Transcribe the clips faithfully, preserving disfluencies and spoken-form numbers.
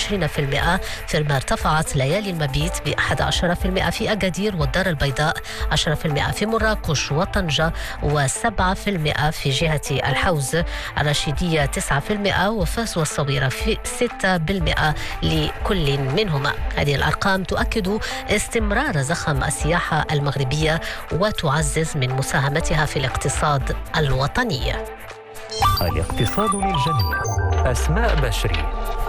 وعشرين بالمئة، فيما ارتفعت ليالي المبيت ب أحد عشر بالمئة في أكادير والدار البيضاء، عشرة بالمئة في مراكش وطنجة، وسبعة بالمئة في جهة الحوز. الرشيدية تسعة بالمئة وفاس والصويرة في ستة بالمئة لكل منهما. هذه الأرقام تؤكد استمرار زخم السياحة المغربية وتعزز من مساهمتها في الاقتصاد الوطني. الاقتصاد للجميع. أسماء بشري.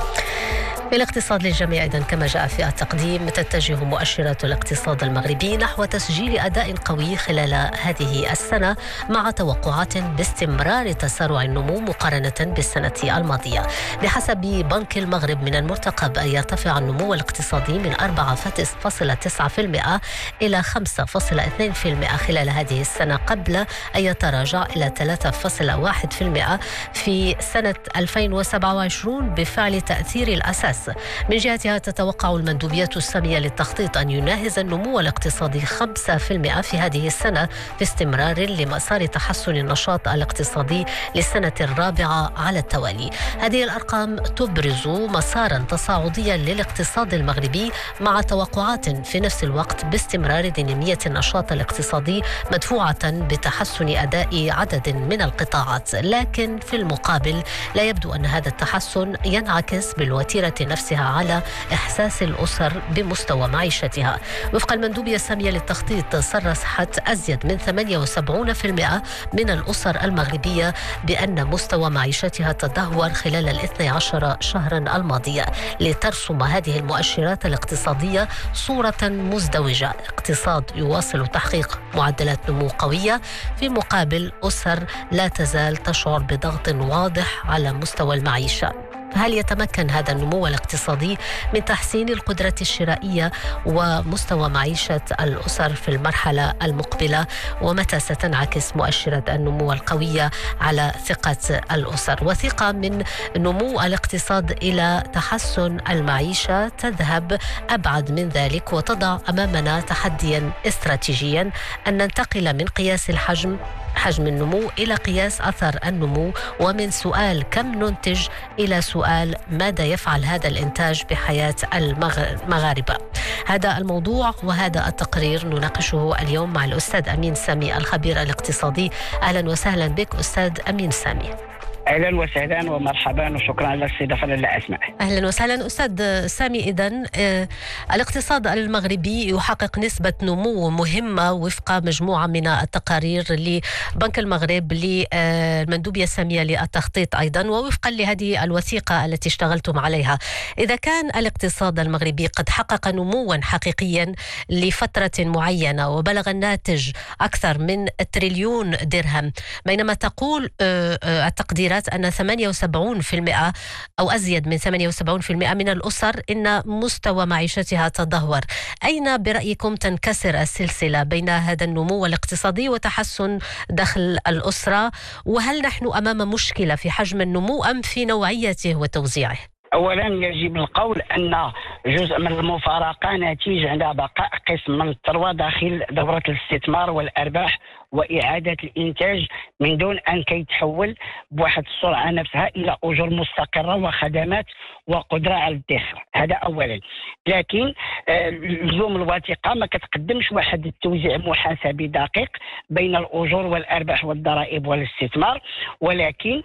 الاقتصاد للجميع إذن كما جاء في التقديم، تتجه مؤشرات الاقتصاد المغربي نحو تسجيل أداء قوي خلال هذه السنة، مع توقعات باستمرار تسارع النمو مقارنة بالسنة الماضية. بحسب بنك المغرب من المرتقب أن يرتفع النمو الاقتصادي من أربعة فاصلة تسعة بالمئة إلى خمسة فاصلة اثنين بالمئة خلال هذه السنة، قبل أن يتراجع إلى ثلاثة فاصلة واحد بالمئة في سنة ألفين وسبعة وعشرين بفعل تأثير الأساس. من جهتها تتوقع المندوبية السامية للتخطيط أن يناهز النمو الاقتصادي خمسة بالمئة في هذه السنة، في استمرار لمسار تحسن النشاط الاقتصادي للسنة الرابعة على التوالي. هذه الأرقام تبرز مسارا تصاعديا للاقتصاد المغربي، مع توقعات في نفس الوقت باستمرار دينامية النشاط الاقتصادي مدفوعة بتحسن أداء عدد من القطاعات. لكن في المقابل لا يبدو أن هذا التحسن ينعكس بالوتيرة نفسها على إحساس الأسر بمستوى معيشتها. وفق المندوبية السامية للتخطيط، صرحت أزيد من ثمانية وسبعين بالمئة من الأسر المغربية بأن مستوى معيشتها تدهور خلال الاثني عشر شهرا الماضية، لترسم هذه المؤشرات الاقتصادية صورة مزدوجة. اقتصاد يواصل تحقيق معدلات نمو قوية، في مقابل أسر لا تزال تشعر بضغط واضح على مستوى المعيشة. هل يتمكن هذا النمو الاقتصادي من تحسين القدرة الشرائية ومستوى معيشة الأسر في المرحلة المقبلة؟ ومتى ستنعكس مؤشرات النمو القوية على ثقة الأسر؟ وثقة من نمو الاقتصاد إلى تحسن المعيشة تذهب أبعد من ذلك، وتضع أمامنا تحديا استراتيجيا أن ننتقل من قياس الحجم حجم النمو إلى قياس أثر النمو، ومن سؤال كم ننتج إلى سؤال ماذا يفعل هذا الإنتاج بحياة المغاربة. هذا الموضوع وهذا التقرير نناقشه اليوم مع الأستاذ أمين سامي الخبير الاقتصادي. أهلا وسهلا بك أستاذ أمين سامي. اهلا وسهلا ومرحبا وشكرا على الاستضافه لله اسماء. اهلا وسهلا استاذ سامي. اذن آه الاقتصاد المغربي يحقق نسبه نمو مهمه وفق مجموعه من التقارير لبنك المغرب للمندوبيه الساميه للتخطيط ايضا، ووفقا لهذه الوثيقه التي اشتغلتم عليها. اذا كان الاقتصاد المغربي قد حقق نموا حقيقيا لفتره معينه وبلغ الناتج اكثر من تريليون درهم، بينما تقول آه آه التقدير أن ثمانية وسبعين بالمئة أو أزيد من ثمانية وسبعين بالمئة من الأسر إن مستوى معيشتها تدهور، أين برأيكم تنكسر السلسلة بين هذا النمو الاقتصادي وتحسن دخل الأسرة؟ وهل نحن أمام مشكلة في حجم النمو أم في نوعيته وتوزيعه؟ أولا يجب القول أن جزء من المفارقة نتيجة على بقاء قسم من الثروة داخل دورة الاستثمار والأرباح وإعادة الإنتاج من دون أن كيتحول بواحد السرعة نفسها إلى أجور مستقرة وخدمات وقدرة على الادخار. هذا أولا. لكن اليوم الوثيقة ما كتقدمش واحد التوزيع محاسبي دقيق بين الأجور والأرباح والضرائب والاستثمار، ولكن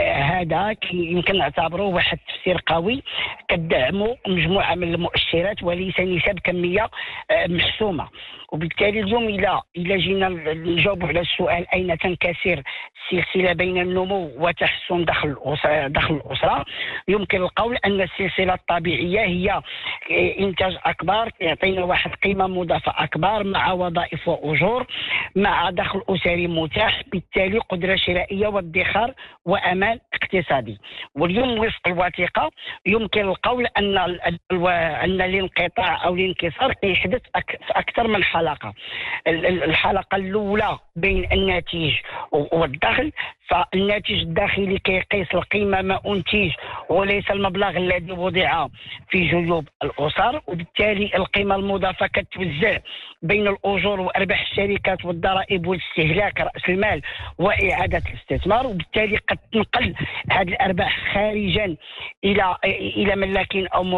هذا يمكن نعتبره واحد تفسير قوي كدعمه مجموعة من المؤشرات وليس نسب كمية محسومة. وبالتالي اليوم إلى إلى جينا نجاوب على السؤال أين تنكسر السلسلة بين النمو وتحسن دخل دخل الأسرة، يمكن القول أن السلسلة الطبيعية هي إنتاج أكبر يعطينا واحد قيمة مضافة أكبر مع وظائف وأجور مع دخل أسري متاح، بالتالي قدرة شرائية وادخار وأمان اقتصادي. واليوم وفق الوثيقة يمكن القول أن أن الانقطاع أو الانكسار يحدث في أكثر من حلقة. الحلقة الأولى بين الناتج والدخل، فالناتج الداخلي كيقيس القيمة ما أنتج وليس المبلغ الذي وضع في جيوب الأسر، وبالتالي القيمة المضافة كتوزع بين الأجور وأرباح الشركات والضرائب والاستهلاك رأس المال وإعادة الاستثمار، وبالتالي قد تنقل هذه الأرباح خارجا إلى إلى ملاكين أو